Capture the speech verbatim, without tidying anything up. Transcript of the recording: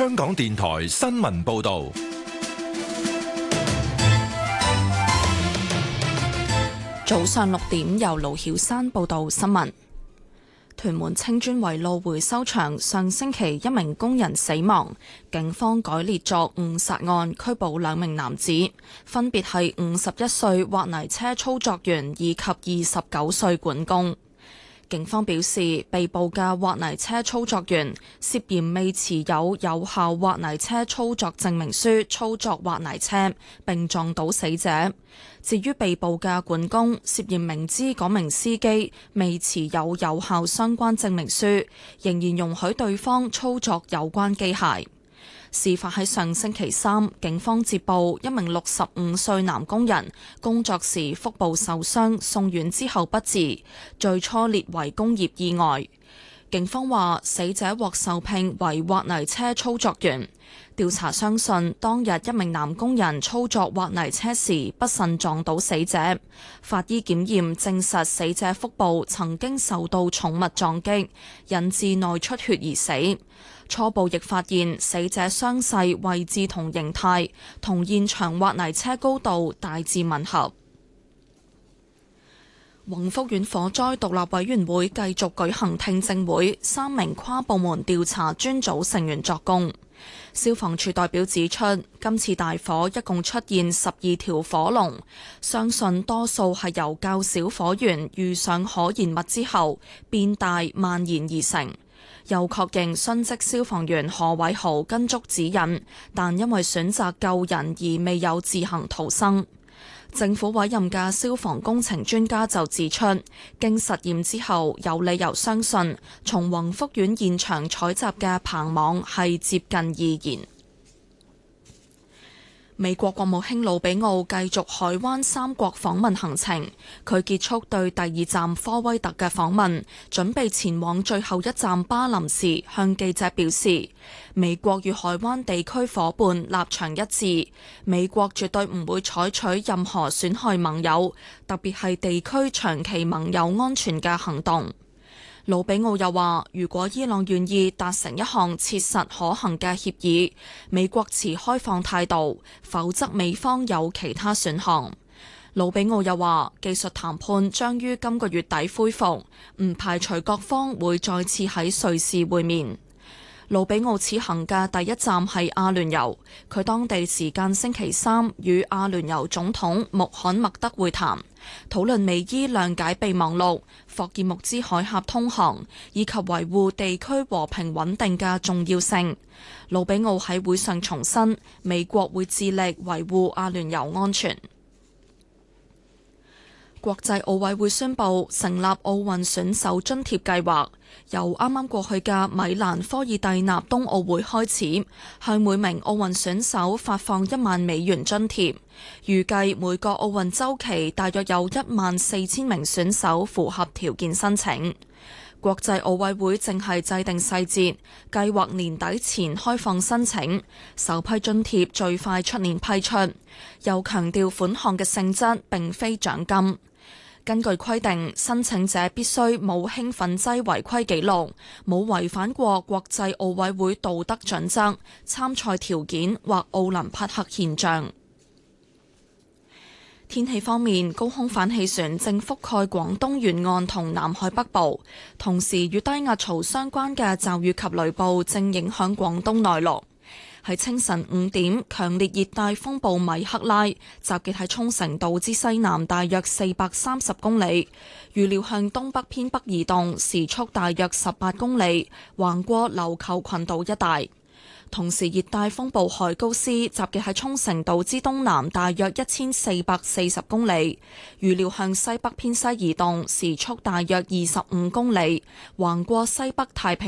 香港電台新聞報道。 早上六點，由盧曉山報道新聞。屯門青磚圍路回收場上星期一名工人死亡，警方改列作誤殺案，拘捕兩名男子，分別係五十一歲挖泥車操作員以及二十九歲管工。警方表示，被捕嘅挖泥車操作員涉嫌未持有有效挖泥車操作證明書操作挖泥車，並撞倒死者。至於被捕嘅管工，涉嫌明知嗰名司機未持有有效相關證明書，仍然容許對方操作有關機械。事發喺上星期三，警方接報一名六十五歲男工人工作時腹部受傷，送院之後不治，最初列為工業意外。警方話，死者獲受聘為挖泥車操作員。調查相信，當日一名男工人操作挖泥車時不慎撞到死者。法醫檢驗證實死者腹部曾經受到重物撞擊，引致內出血而死。初步亦發現死者傷勢位置同形態同現場挖泥車高度大致吻合。宏福苑火災獨立委員會繼續舉行聽證會，三名跨部門調查專組成員作供。消防處代表指出，今次大火一共出現十二條火龍，相信多數係由較小火源遇上可燃物之後變大蔓延而成。又確認殉職消防員何偉豪跟足指引，但因為選擇救人而未有自行逃生。政府委任嘅消防工程專家就指出，經實驗之後，有理由相信從宏福苑現場採集嘅棚網係接近易燃。美國國務卿魯比奧繼續海灣三國訪問行程，佢結束對第二站科威特嘅訪問，準備前往最後一站巴林時，向記者表示，美國與海灣地區夥伴立場一致，美國絕對唔會採取任何損害盟友，特別係地區長期盟友安全嘅行動。魯比奧又話，如果伊朗願意達成一項切實可行嘅協議，美國持開放態度，否則美方有其他選項。魯比奧又話，技術談判將於今個月底恢復，唔排除各方會再次喺瑞士會面。魯比奧此行嘅第一站係阿聯酋，佢當地時間星期三與阿聯酋總統穆罕默德會談，討論美伊諒解備忘錄、霍爾木茲海峽通航以及維護地區和平穩定嘅重要性。魯比奧喺會上重申，美國會致力維護阿聯酋安全。國際奧委會宣布成立奧運選手津貼計劃，由啱啱過去嘅米蘭科爾蒂納冬奧會開始，向每名奧運選手發放一萬美元津貼。預計每個奧運週期大約有一萬四千名選手符合條件申請。國際奧委會正係制定細節，計劃年底前開放申請，首批津貼最快出年批出。又強調款項嘅性質並非獎金。根據規定，申請者必須冇興奮劑違規記錄，冇違反過國際奧委會道德準則、參賽條件或奧林匹克憲章。天氣方面，高空反氣旋正覆蓋廣東沿岸同南海北部，同時與低壓槽相關嘅驟雨及雷暴正影響廣東內陸。喺清晨五點，強烈熱帶風暴米克拉集結喺沖繩島之西南大約四百三十公里，預料向東北偏北移動，時速大約十八公里，橫過琉球群島一帶。同時，熱帶風暴海高斯集結喺沖繩島之東南大約一千四百四十公里，預料向西北偏西移動，時速大約二十五公里，橫過西北太平